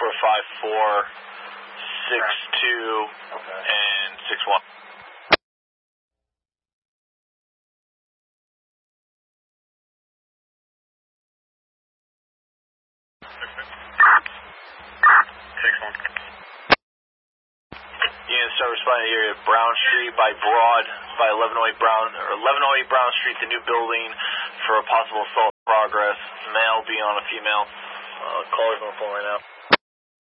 454, 62, and 61. Units start responding to the area of Brown Street by 1108 Brown Street, the new building, for a possible assault progress. Male be on a female. Caller's on the phone right now.